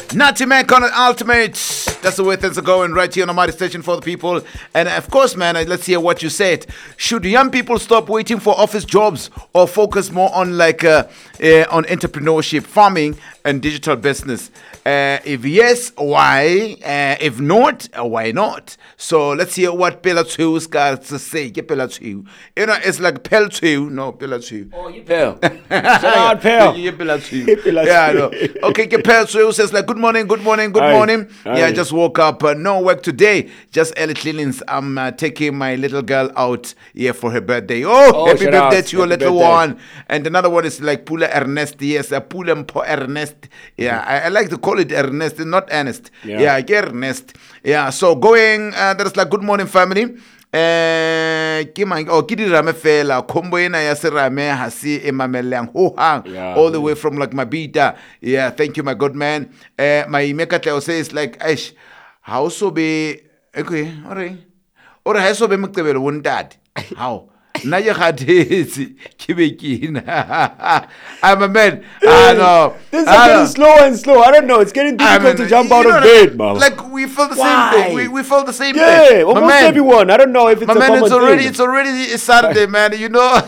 Natty Mac on Ultimate. That's the way things are going right here on the Mighty Station for the people. And of course, man, let's hear what you said. Should young people stop waiting for office jobs or focus more on on entrepreneurship, farming, and digital business? If yes, why? If not, why not? So let's hear what Pela Tsu's got to say. Get Pela Tsu. You know, it's like Pel Tsu. No, Pela Tsu. Oh, you Pel. Shout out Pel. Yeah, Pela Tsu. Yeah, I know. Okay, get Pel Tsu says like, good morning. Yeah, I just woke up. No work today. Just early cleanings. I'm taking my little girl out here for her birthday. Oh, happy birthday to your little one. And another one is like Pula Ernest. Yes, Pula Mpo Ernest. Yeah, I like to call it Ernest, not Ernest. Yeah, Ernest. Yeah, so going, that's like good morning family. Kidi rame fela kombo ena ya se rame hasi emamelang ho hang all the way from like Mabita. Yeah, thank you my good man. My mekatla says like aish how so be okay, all right. Or how so be mktebelo won dad. How? Na je gaat kibekina. I'm a man. I know. Things are getting slower and slower. I don't know. It's getting difficult to jump out of bed, man. Like we feel the same thing. We feel the same thing. Yeah, almost everyone. I don't know if it's my a man, common it's already a Saturday, man. You know.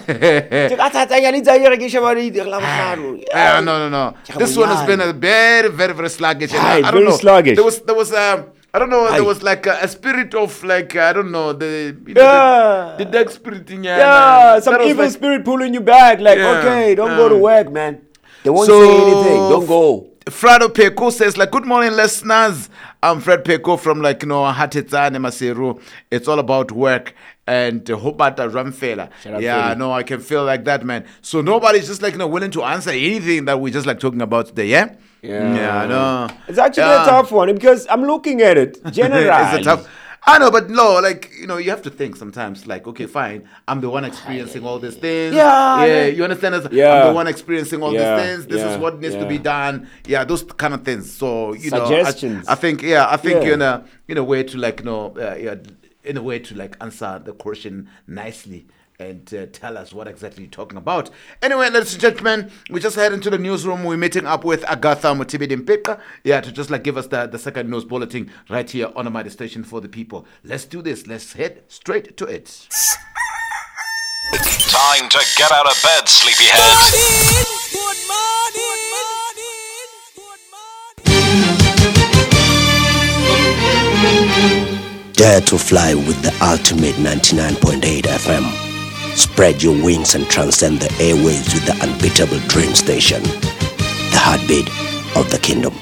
No. This one has been a very, very, very sluggish. I don't know. Sluggish. There was I don't know. There was like a spirit of like I don't know the dark spirit in here. Yeah, some evil spirit pulling you back. Like okay, don't go to work, man. They won't say anything. Don't go. Fredo Peko says like, good morning listeners. I'm Fred Peko from like Hatetsane Maseru. It's all about work and Hobata Ramfela. Yeah, no, I can feel like that, man. So nobody's just like willing to answer anything that we're just like talking about today, yeah? Yeah, no. It's actually a tough one because I'm looking at it. Generally. It's a tough. I know, but no, like, you have to think sometimes, like, okay, fine, I'm the one experiencing all these things. Yeah, you understand? I'm the one experiencing all these things. This is what needs to be done. Yeah, those kind of things. So, suggestions. I think you're in a way to like, in a way to like answer the question nicely. And tell us what exactly you're talking about. Anyway, ladies and gentlemen, we just head into the newsroom. We're meeting up with Agatha Mutibidi-Mpeka, to just like give us the second news bulletin right here on the Mighty Station for the people. Let's do this. Let's head straight to it. Time to get out of bed, sleepyhead. Dare to fly with the ultimate 99.8 FM. Spread your wings and transcend the airwaves with the unbeatable Dream Station, the heartbeat of the kingdom.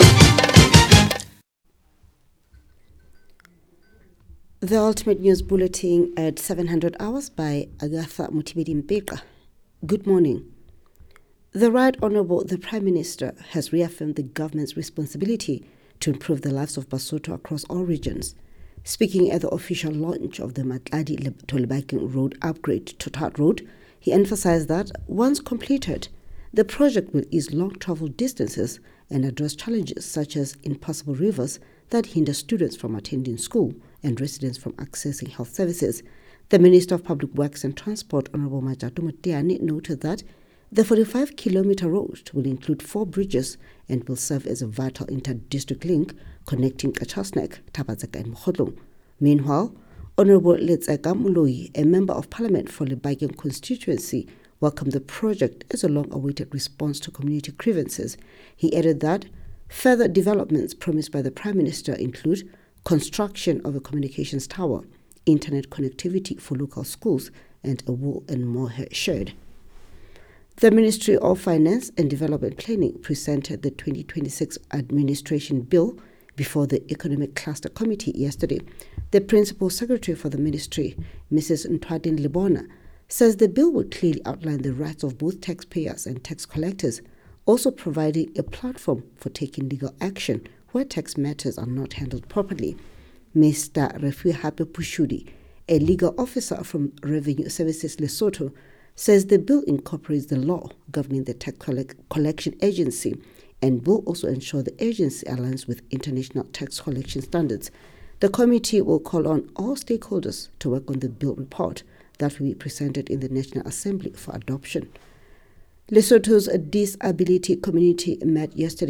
The Ultimate News Bulletin at 700 hours by Agatha Mutibidi-Mpeka. Good morning. The Right Honourable the Prime Minister has reaffirmed the government's responsibility to improve the lives of Basotho across all regions. Speaking at the official launch of the Matladi-Tolibakeng Road upgrade to Tart Road, he emphasized that once completed, the project will ease long travel distances and address challenges such as impassable rivers that hinder students from attending school and residents from accessing health services. The Minister of Public Works and Transport, Honorable Majato Moteane, noted that the 45-kilometer road will include 4 bridges and will serve as a vital inter-district link connecting Kachasnek, Tabazeka and Mokhotlong. Meanwhile, Honorable Letseka Moloi, a Member of Parliament for Lebakeng constituency, welcomed the project as a long-awaited response to community grievances. He added that further developments promised by the Prime Minister include construction of a communications tower, internet connectivity for local schools, and a wool and mohair shed. The Ministry of Finance and Development Planning presented the 2026 Administration Bill before the Economic Cluster Committee yesterday. The Principal Secretary for the Ministry, Mrs. Ntwadin Libona, says the bill will clearly outline the rights of both taxpayers and tax collectors, also providing a platform for taking legal action where tax matters are not handled properly. Mr. Refi Hape Pushudi, a legal officer from Revenue Services Lesotho, says the bill incorporates the law governing the tax collection agency and will also ensure the agency aligns with international tax collection standards. The committee will call on all stakeholders to work on the bill report that will be presented in the National Assembly for adoption. Lesotho's disability community met yesterday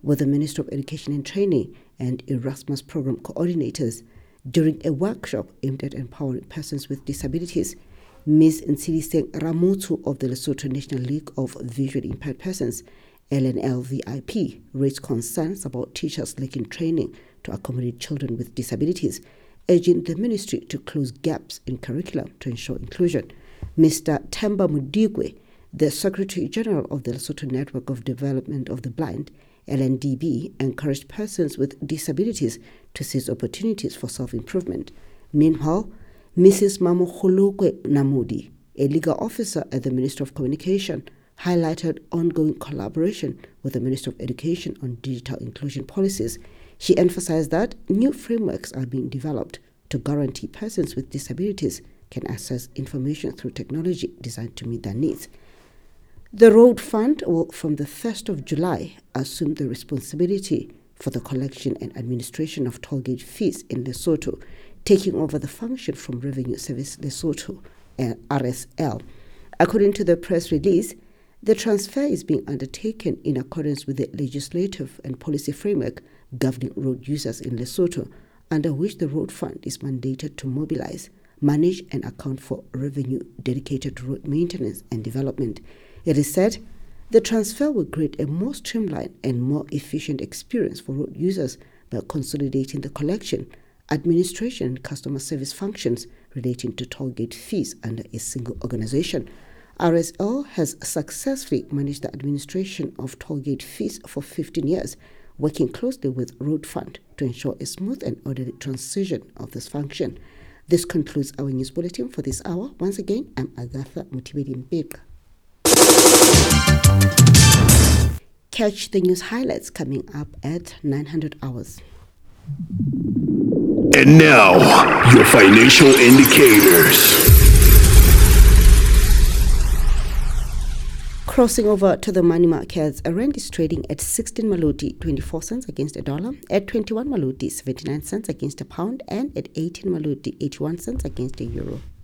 with the Minister of Education and Training and Erasmus program coordinators during a workshop aimed at empowering persons with disabilities. Ms. Ntsiliseng Ramotho of the Lesotho National League of Visually Impaired Persons, LNLVIP, raised concerns about teachers lacking training to accommodate children with disabilities, urging the ministry to close gaps in curriculum to ensure inclusion. Mr. Themba Mudigwe, the Secretary General of the Lesotho Network of Development of the Blind, LNDB, encouraged persons with disabilities to seize opportunities for self-improvement. Meanwhile, Mrs. Mamokholokwe Namudi, a legal officer at the Ministry of Communication, highlighted ongoing collaboration with the Ministry of Education on digital inclusion policies. She emphasized that new frameworks are being developed to guarantee persons with disabilities can access information through technology designed to meet their needs. The Road Fund will, from the 1st of July, assume the responsibility for the collection and administration of tollgate fees in Lesotho, taking over the function from Revenue Service Lesotho, RSL. According to the press release, the transfer is being undertaken in accordance with the legislative and policy framework governing road users in Lesotho, under which the Road Fund is mandated to mobilize, manage and account for revenue dedicated to road maintenance and development. It is said the transfer will create a more streamlined and more efficient experience for road users by consolidating the collection, administration and customer service functions relating to tollgate fees under a single organization. RSL has successfully managed the administration of tollgate fees for 15 years, working closely with Road Fund to ensure a smooth and orderly transition of this function. This concludes our news bulletin for this hour. Once again, I'm Agatha Mutibedi-Mpeka. Catch the news highlights coming up at 900 hours. And now, your financial indicators. Crossing over to the money markets, a rand is trading at 16 Maluti 24 cents against a dollar, at 21 Maluti 79 cents against a pound, and at 18 Maluti 81 cents against a euro.